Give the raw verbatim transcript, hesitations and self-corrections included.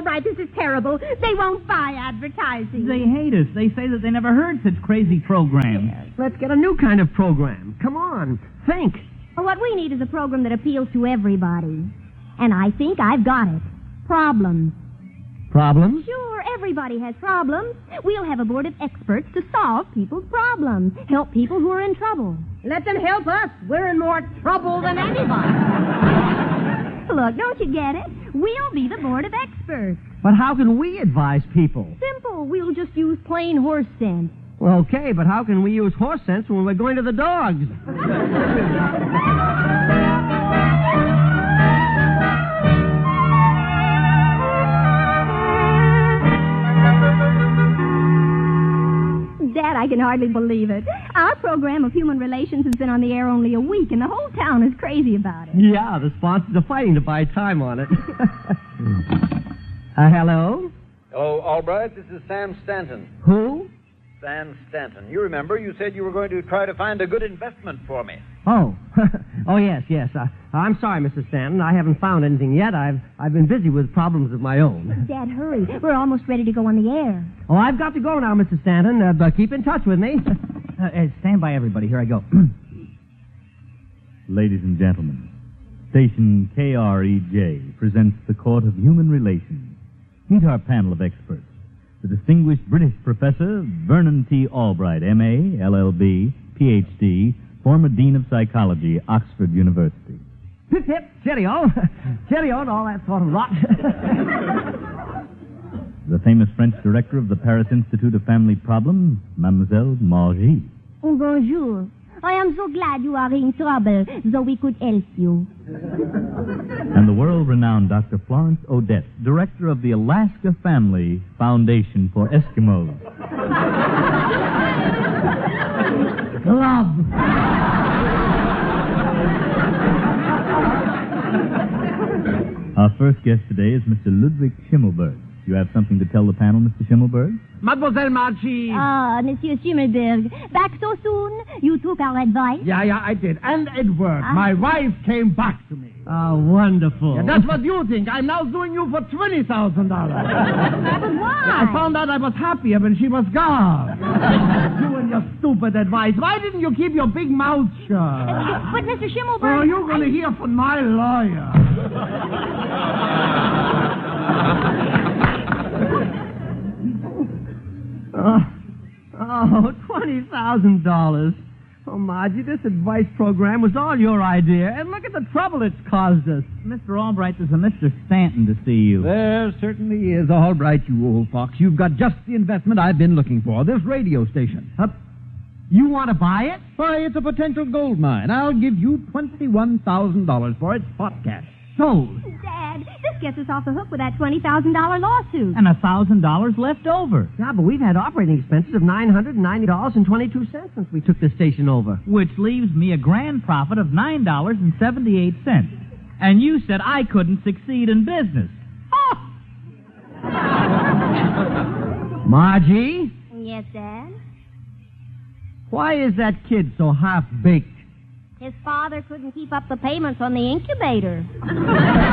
Albright, this is terrible. They won't buy advertising. They hate us. They say that they never heard such crazy programs. Yes. Let's get a new kind of program. Come on, think. Well, what we need is a program that appeals to everybody. And I think I've got it. Problems. Problems? Sure, everybody has problems. We'll have a board of experts to solve people's problems, help people who are in trouble. Let them help us. We're in more trouble than anybody. Look, don't you get it? We'll be the board of experts. But how can we advise people? Simple. We'll just use plain horse sense. Well, okay, but how can we use horse sense when we're going to the dogs? Dad, I can hardly believe it. Our program of human relations has been on the air only a week, and the whole town is crazy about it. Yeah, the sponsors are fighting to buy time on it. uh, hello? Hello, Albright. This is Sam Stanton. Who? Sam Stanton. You remember you said you were going to try to find a good investment for me. Oh. oh, yes, yes. Uh, I'm sorry, Missus Stanton. I haven't found anything yet. I've I've been busy with problems of my own. Dad, hurry. We're almost ready to go on the air. Oh, I've got to go now, Missus Stanton. Uh, but keep in touch with me. uh, uh, stand by, everybody. Here I go. Ladies and gentlemen, station K R E J presents the Court of Human Relations. Meet our panel of experts. The distinguished British professor, Vernon T. Albright, M A, L L B, P H D, former Dean of Psychology, Oxford University. Hip, hip, cheerio. Cheerio and all that sort of rot. The famous French director of the Paris Institute of Family Problems, Mademoiselle Margie. Oh, bonjour. I am so glad you are in trouble, so we could help you. And the world-renowned Doctor Florence Odette, director of the Alaska Family Foundation for Eskimos. Love. Our first guest today is Mister Ludwig Schimmelberg. You have something to tell the panel, Mister Schimmelberg? Mademoiselle Margie. Ah, Monsieur Schimmelberg. Back so soon? You took our advice? Yeah, yeah, I did. And it worked. Ah. My wife came back to me. Oh, wonderful. Yeah, that's what you think. I'm now suing you for twenty thousand dollars. But why? I found out I was happier when she was gone. You and your stupid advice. Why didn't you keep your big mouth shut? But, Mister Schimmelberg... Oh, you're going to I... hear from my lawyer. Oh, oh twenty thousand dollars. Oh, Margie, this advice program was all your idea, and look at the trouble it's caused us. Mister Albright, there's a Mister Stanton to see you. There certainly is. All right, you old fox. You've got just the investment I've been looking for, this radio station. Uh, you want to buy it? Why, it's a potential gold mine. I'll give you twenty-one thousand dollars for it, spot cash. Sold. Dad, this gets us off the hook with that twenty thousand dollars lawsuit. And a thousand dollars left over. Yeah, but we've had operating expenses of nine hundred ninety dollars and twenty-two cents since we took this station over. Which leaves me a grand profit of nine dollars and seventy-eight cents. And you said I couldn't succeed in business. Oh! Margie? Yes, Dad? Why is that kid so half-baked? His father couldn't keep up the payments on the incubator.